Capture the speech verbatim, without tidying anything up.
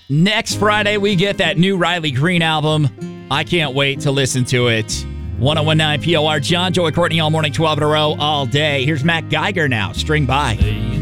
Next Friday, we get that new Riley Green album. I can't wait to listen to it. one oh one point nine P O R, John, Joey, Courtney, all morning, twelve in a row, all day. Here's Matt Geiger now. String by.